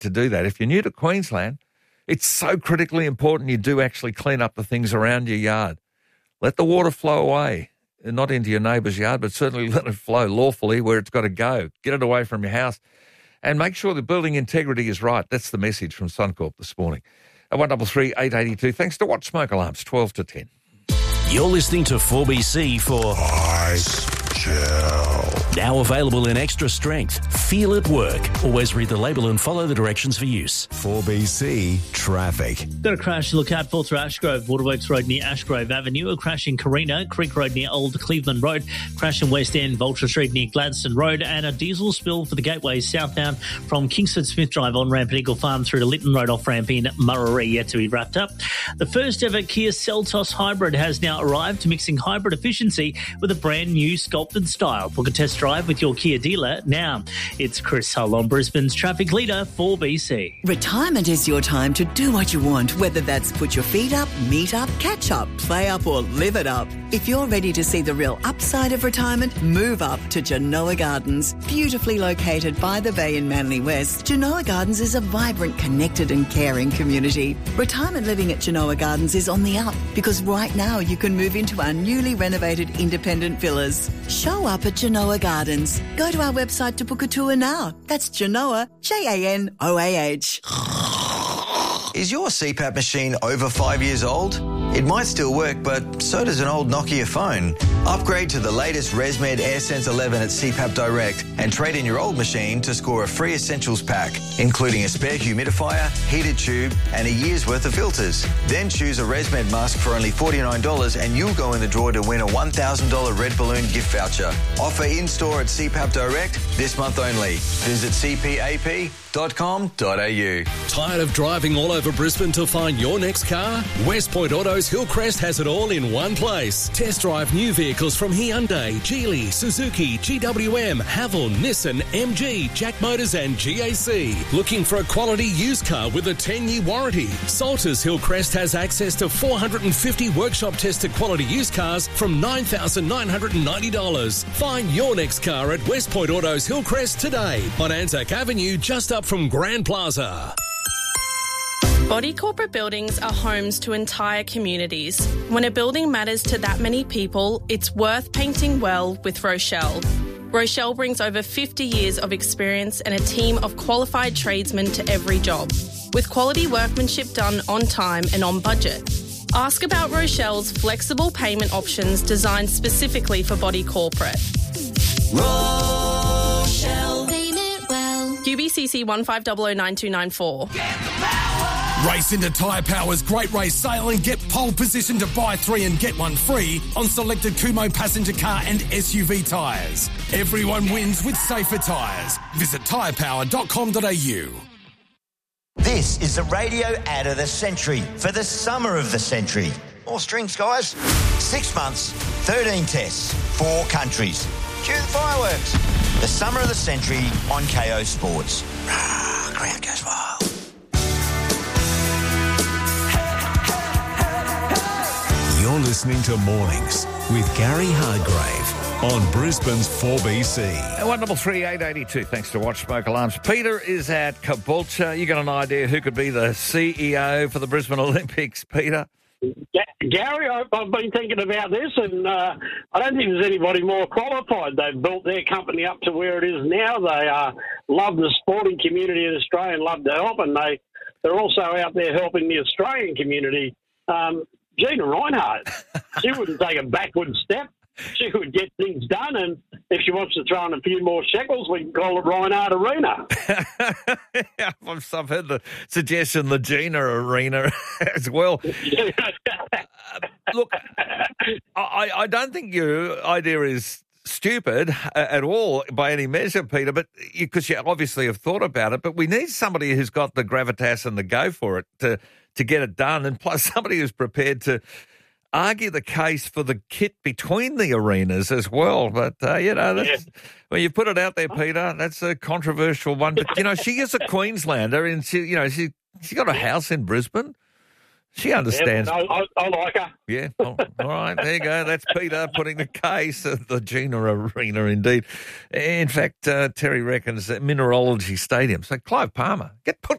to do that. If you're new to Queensland, it's so critically important you do actually clean up the things around your yard. Let the water flow away, and not into your neighbour's yard, but certainly let it flow lawfully where it's got to go. Get it away from your house and make sure the building integrity is right. That's the message from Suncorp this morning. At 133 882. Thanks to Watch Smoke Alarms, 12 to 10. You're listening to 4BC for Ice Chill. Now available in extra strength. Feel it work. Always read the label and follow the directions for use. 4BC Traffic. Got a crash to look out for through Ashgrove, Waterworks Road near Ashgrove Avenue, a crash in Carina, Creek Road near Old Cleveland Road, crash in West End, Vulture Street near Gladstone Road, and a diesel spill for the Gateway southbound from Kingsford Smith Drive on ramp at Eagle Farm through to Lytton Road off ramp in Murray, yet to be wrapped up. The first ever Kia Seltos Hybrid has now arrived, mixing hybrid efficiency with a brand new sculpted style. Book a test drive with your Kia dealer now. It's Chris Hull on Brisbane's traffic leader, 4BC. Retirement is your time to do what you want, whether that's put your feet up, meet up, catch up, play up or live it up. If you're ready to see the real upside of retirement, move up to Genoa Gardens. Beautifully located by the bay in Manly West, Genoa Gardens is a vibrant, connected and caring community. Retirement living at Genoa Gardens is on the up because right now you can move into our newly renovated independent villas. Show up at Genoa Gardens. Go to our website to book a tour now. That's Genoa, Janoah. Is your CPAP machine over 5 years old? It might still work, but so does an old Nokia phone. Upgrade to the latest ResMed AirSense 11 at CPAP Direct and trade in your old machine to score a free essentials pack, including a spare humidifier, heated tube and a year's worth of filters. Then choose a ResMed mask for only $49 and you'll go in the draw to win a $1,000 Red Balloon gift voucher. Offer in-store at CPAP Direct this month only. Visit cpap.com.au. Tired of driving all over Brisbane to find your next car? West Point Autos Hillcrest has it all in one place. Test drive new vehicles from Hyundai, Geely, Suzuki, GWM, Haval, Nissan, MG, Jack Motors and GAC. Looking for a quality used car with a 10-year warranty? Salters Hillcrest has access to 450 workshop-tested quality used cars from $9,990. Find your next car at West Point Autos Hillcrest today on Anzac Avenue, just up from Grand Plaza. Body corporate buildings are homes to entire communities. When a building matters to that many people, it's worth painting well with Rochelle. Rochelle brings over 50 years of experience and a team of qualified tradesmen to every job, with quality workmanship done on time and on budget. Ask about Rochelle's flexible payment options designed specifically for body corporate. Rochelle. Payment well. UBCC 15009294. Race into Tyre Power's Great Race Sale and get pole position to buy 3 and get 1 free on selected Kumho passenger car and SUV tyres. Everyone wins with safer tyres. Visit tyrepower.com.au. This is the radio ad of the century for the summer of the century. More strings, guys. 6 months, 13 tests, 4 countries. Cue the fireworks. The summer of the century on KO Sports. Crowd goes wild. You're listening to Mornings with Gary Hargrave on Brisbane's 4BC. At 133 882. Thanks to Watch Smoke Alarms. Peter is at Caboolture. You got an idea who could be the CEO for the Brisbane Olympics, Peter? Gary, I've been thinking about this, and I don't think there's anybody more qualified. They've built their company up to where it is now. They love the sporting community in Australia and love to help, and they're also out there helping the Australian community. Gina Reinhardt, she wouldn't take a backward step. She would get things done, and if she wants to throw in a few more shekels, we can call it Reinhardt Arena. I've heard the suggestion, the Gina Arena as well. Look, I don't think your idea is stupid at all by any measure, Peter, but because you obviously have thought about it, but we need somebody who's got the gravitas and the go for it to get it done, and plus somebody who's prepared to argue the case for the kit between the arenas as well. But, when you put it out there, Peter, that's a controversial one. But, she is a Queenslander, and she got a house in Brisbane. She understands. Yeah, I like her. Yeah. Oh, all right. There you go. That's Peter putting the case at the Gina Arena, indeed. In fact, Terry reckons that Mineralogy Stadium. So Clive Palmer, put